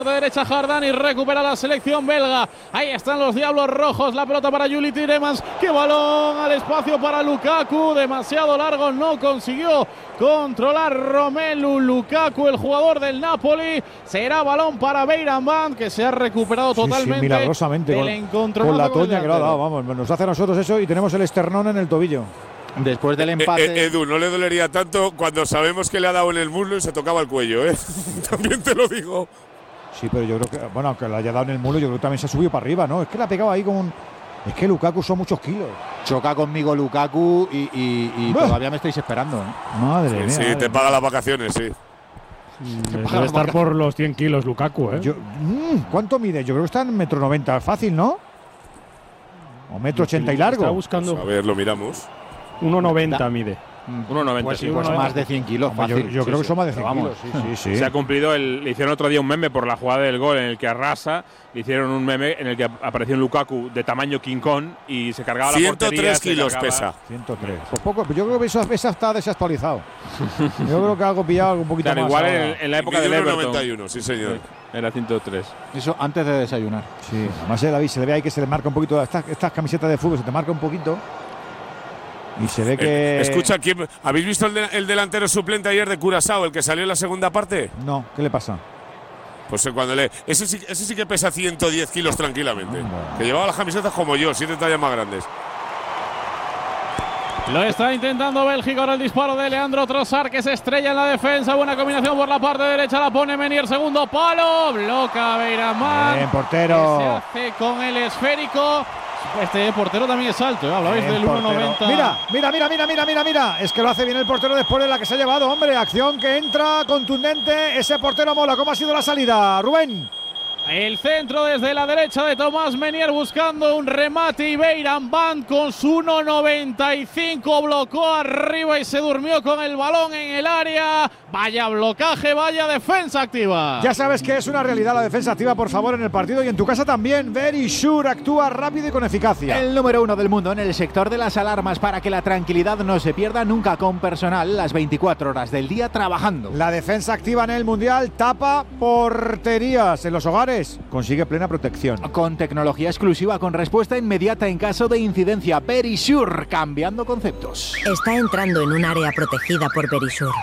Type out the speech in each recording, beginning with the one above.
De derecha Jardán y recupera la selección belga. Ahí están los Diablos Rojos. La pelota para Juli Tielemans. ¡Qué balón al espacio para Lukaku! Demasiado largo, no consiguió controlar Romelu Lukaku, el jugador del Napoli. Será balón para Beiranvand, que se ha recuperado totalmente. Sí, milagrosamente con la toña que lo ha dado. Vamos, nos hace a nosotros eso y tenemos el esternón en el tobillo. Después del empate… Edu, no le dolería tanto cuando sabemos que le ha dado en el muslo y se tocaba el cuello, ¿eh? También te lo digo. Sí, pero yo creo que, bueno, aunque le haya dado en el mulo, yo creo que también se ha subido para arriba, ¿no? Es que la ha pegado ahí con un… Es que Lukaku son muchos kilos. Choca conmigo Lukaku y todavía me estáis esperando, ¿eh? Madre mía. Sí, te paga las vacaciones, sí. Debe estar por los 100 kilos Lukaku, ¿eh? ¿Cuánto mide? Yo creo que está en 1,90 m, fácil, ¿no? O 1,80 m y largo. Está buscando… Pues a ver, lo miramos. 1,90 mide. 1,90. Pues sí, pues más de 100 kilos. Yo creo que son más de 100 kilos. Sí. Se ha cumplido, le hicieron otro día un meme por la jugada del gol en el que arrasa. Le hicieron un meme en el que apareció un Lukaku de tamaño King Kong y se cargaba la portería. 103 kilos pesa. 103. Pues poco, yo creo que eso está desactualizado. Yo creo que algo pillado un poquito claro, más. Igual en la época del Everton. 91, sí señor. Era 103. Eso antes de desayunar. Sí, además David, se le ve ahí que se le marca un poquito. Estas camisetas de fútbol se te marca un poquito. Y se ve que… Escucha, ¿habéis visto el delantero suplente ayer de Curazao, el que salió en la segunda parte? No, ¿qué le pasa? Pues ese sí que pesa 110 kilos tranquilamente. Que llevaba las camisetas como yo, 7 tallas más grandes. Lo está intentando Bélgica, ahora el disparo de Leandro Trossard, que se estrella en la defensa. Buena combinación por la parte derecha, la pone Menier, segundo palo. Bloca Beiranvand. Bien, portero. Se hace con el esférico. Este portero también es alto, ¿eh? Hablabais del 1,90. Mira. Es que lo hace bien el portero después de la que se ha llevado, hombre. Acción que entra contundente. Ese portero mola. ¿Cómo ha sido la salida, Rubén? El centro desde la derecha de Thomas Menier buscando un remate y Beiranvand con su 1,95 blocó arriba y se durmió con el balón en el área. Vaya blocaje, vaya defensa activa. Ya sabes que es una realidad la defensa activa, por favor, en el partido y en tu casa también. Verisure actúa rápido y con eficacia. El número 1 del mundo en el sector de las alarmas para que la tranquilidad no se pierda nunca, con personal las 24 horas del día trabajando. La defensa activa en el Mundial tapa porterías en los hogares. Consigue plena protección. Con tecnología exclusiva, con respuesta inmediata en caso de incidencia. Verisure, cambiando conceptos. Está entrando en un área protegida por Verisure.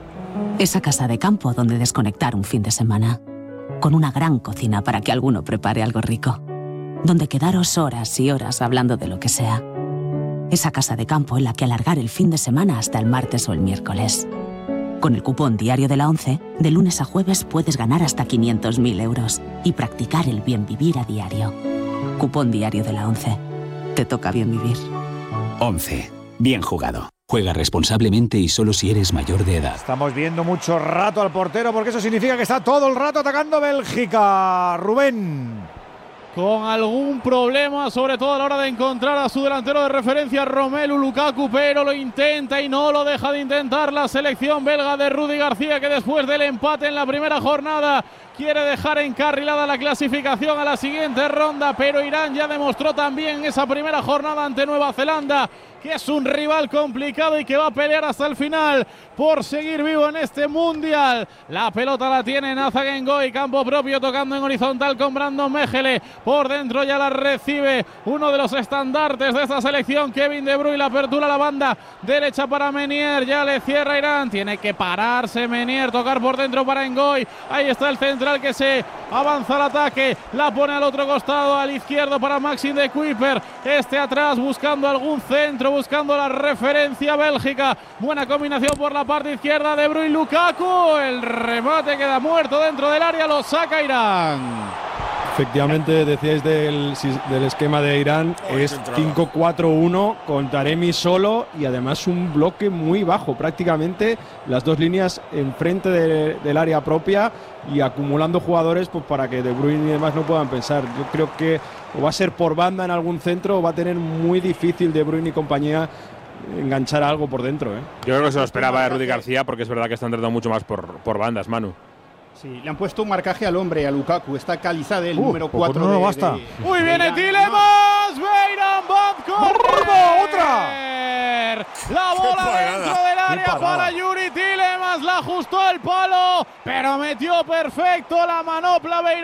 Esa casa de campo donde desconectar un fin de semana. Con una gran cocina para que alguno prepare algo rico. Donde quedaros horas y horas hablando de lo que sea. Esa casa de campo en la que alargar el fin de semana hasta el martes o el miércoles. Con el cupón diario de la ONCE, de lunes a jueves puedes ganar hasta 500.000 euros y practicar el bien vivir a diario. Cupón diario de la ONCE. Te toca bien vivir. ONCE. Bien jugado. Juega responsablemente y solo si eres mayor de edad. Estamos viendo mucho rato al portero porque eso significa que está todo el rato atacando Bélgica. Rubén. Con algún problema, sobre todo a la hora de encontrar a su delantero de referencia, Romelu Lukaku, pero lo intenta y no lo deja de intentar la selección belga de Rudi García, que después del empate en la primera jornada quiere dejar encarrilada la clasificación a la siguiente ronda, pero Irán ya demostró también en esa primera jornada ante Nueva Zelanda que es un rival complicado y que va a pelear hasta el final por seguir vivo en este mundial. La pelota la tiene Nazan Ngoy, campo propio, tocando en horizontal con Brandon Mechele. Por dentro ya la recibe uno de los estandartes de esta selección, Kevin De Bruyne. La apertura a la banda derecha para Menier, ya le cierra Irán. Tiene que pararse Menier, tocar por dentro para Ngoy. Ahí está el central que se avanza al ataque, la pone al otro costado, al izquierdo para Maxime de Kuiper. Este atrás buscando algún centro, buscando la referencia Bélgica. Buena combinación por la parte izquierda de Bruyne, Lukaku. El remate queda muerto dentro del área, lo saca Irán. Efectivamente, decíais del esquema de Irán, es 5-4-1 con Taremi solo y además un bloque muy bajo, prácticamente las dos líneas enfrente del área propia y acumulando jugadores pues para que De Bruyne y demás no puedan pensar. Yo creo que o va a ser por banda en algún centro o va a tener muy difícil De Bruyne y compañía enganchar algo por dentro. Yo creo que se lo esperaba de Rudi García, porque es verdad que están tratando mucho más por bandas, Manu. Sí, le han puesto un marcaje al hombre, a Lukaku. Está Calizade, el número 4. No basta. Muy bien, Tielemans. Beiranvand corre. ¡Otra! La bola dentro del área para Yuri Tielemans. más, la ajustó el palo, pero metió perfecto la manopla